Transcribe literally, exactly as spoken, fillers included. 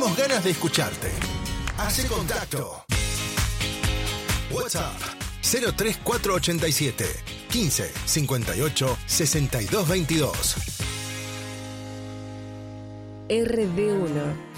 tenemos ganas de escucharte. Hace contacto. WhatsApp cero tres cuatro ocho siete, quince, cincuenta y ocho, sesenta y dos veintidós. R D uno